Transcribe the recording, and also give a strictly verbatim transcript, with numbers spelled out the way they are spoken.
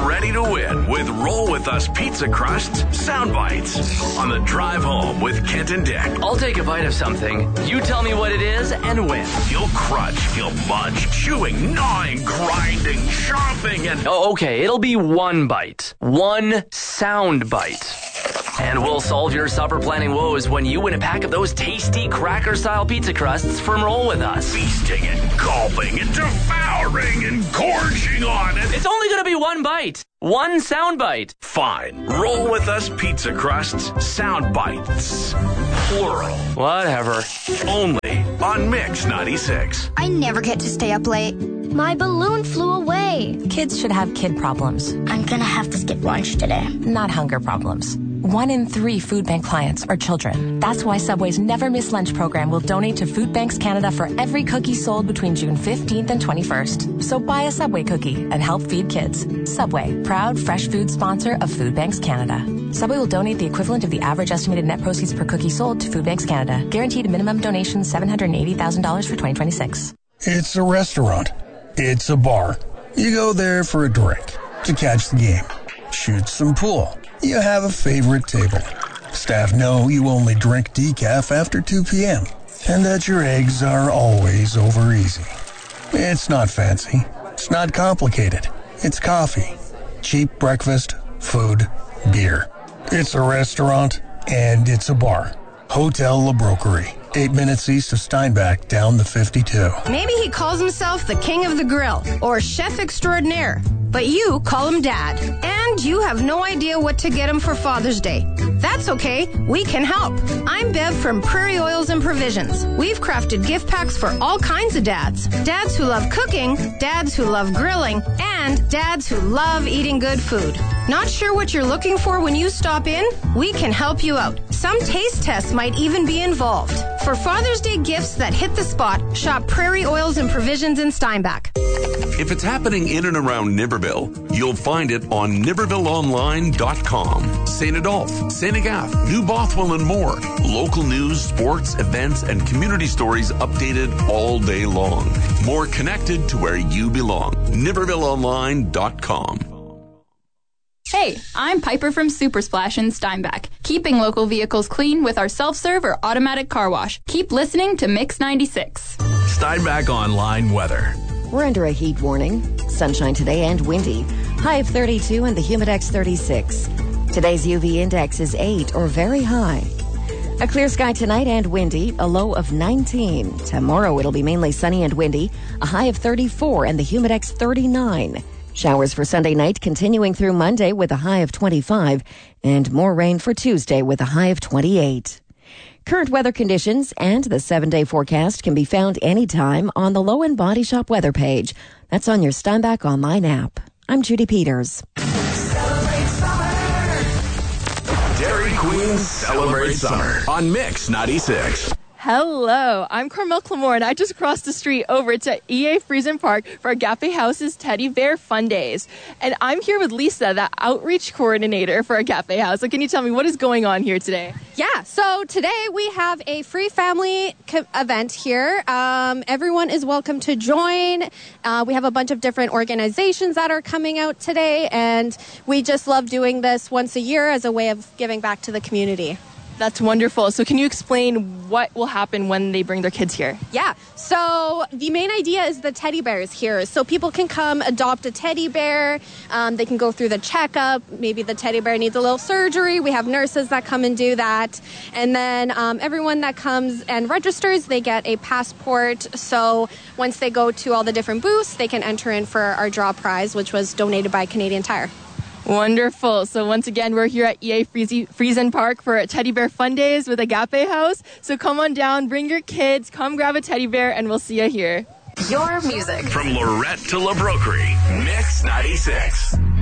ready to win with Roll With Us Pizza Crusts Sound Bites on the drive home with Kent and Dick. I'll take a bite of something. You tell me what it is and win. You'll crunch, you'll munch, chewing, gnawing, grinding, chomping, and... Oh, okay, it'll be one bite. One sound bite. And we'll solve your supper planning woes when you win a pack of those tasty cracker-style pizza crusts from Roll With Us. Feasting and gulping and devouring and gorging on it. It's only going to be one bite. One sound bite. Fine. Roll With Us Pizza Crusts Sound Bites. Plural. Whatever. Only on Mix ninety-six. I never get to stay up late. My balloon flew away. Kids should have kid problems. I'm gonna have to skip lunch today. Not hunger problems. One in three food bank clients are children. That's why Subway's Never Miss Lunch program will donate to Food Banks Canada for every cookie sold between June fifteenth and twenty-first. So buy a Subway cookie and help feed kids. Subway, proud fresh food sponsor of Food Banks Canada. Subway will donate the equivalent of the average estimated net proceeds per cookie sold to Food Banks Canada. Guaranteed minimum donation seven hundred eighty thousand dollars for twenty twenty-six. It's a restaurant. It's a bar. You go there for a drink, to catch the game, shoot some pool. You have a favorite table. Staff know you only drink decaf after two p.m. and that your eggs are always over easy. It's not fancy. It's not complicated. It's coffee, cheap breakfast, food, beer. It's a restaurant and it's a bar. Hotel La Broquerie, eight minutes east of Steinbach, down the fifty-two. Maybe he calls himself the king of the grill or chef extraordinaire, but you call him dad. And you have no idea what to get him for Father's Day. That's okay. We can help. I'm Bev from Prairie Oils and Provisions. We've crafted gift packs for all kinds of dads. Dads who love cooking, dads who love grilling, and dads who love eating good food. Not sure what you're looking for when you stop in? We can help you out. Some taste tests might even be involved. For Father's Day gifts that hit the spot, shop Prairie Oils and Provisions in Steinbach. If it's happening in and around Niverville, you'll find it on niverville online dot com. Saint Adolphe, Saint Agathe, New Bothwell, and more. Local news, sports, events, and community stories updated all day long. More connected to where you belong. niverville online dot com. Hey, I'm Piper from Super Splash in Steinbach, keeping local vehicles clean with our self-serve or automatic car wash. Keep listening to Mix ninety-six. Steinbach Online weather. We're under a heat warning. Sunshine today and windy. High of thirty-two and the Humidex thirty-six. Today's U V index is eight or very high. A clear sky tonight and windy, a low of nineteen. Tomorrow it'll be mainly sunny and windy, a high of thirty-four and the Humidex thirty-nine. Showers for Sunday night continuing through Monday with a high of twenty-five and more rain for Tuesday with a high of twenty-eight. Current weather conditions and the seven-day forecast can be found anytime on the Low End Body Shop weather page. That's on your Steinbach Online app. I'm Judy Peters. Celebrate summer. Dairy Queen Celebrate Summer on Mix ninety-six. Hello, I'm Carmel Clamore, and I just crossed the street over to E A Friesen Park for Agape House's Teddy Bear Fun Days. And I'm here with Lisa, the outreach coordinator for Agape House. So can you tell me what is going on here today? Yeah, so today we have a free family co- event here. Um, everyone is welcome to join. Uh, we have a bunch of different organizations that are coming out today, and we just love doing this once a year as a way of giving back to the community. That's wonderful. So can you explain what will happen when they bring their kids here? Yeah. So the main idea is the teddy bears here. So people can come adopt a teddy bear. Um, they can go through the checkup. Maybe the teddy bear needs a little surgery. We have nurses that come and do that. And then um, everyone that comes and registers, they get a passport. So once they go to all the different booths, they can enter in for our draw prize, which was donated by Canadian Tire. Wonderful. So once again, we're here at E A Friesen Park for Teddy Bear Fun Days with Agape House. So come on down, bring your kids, come grab a teddy bear, and we'll see you here. Your music. From Lorette to La Broquerie, Mix ninety-six.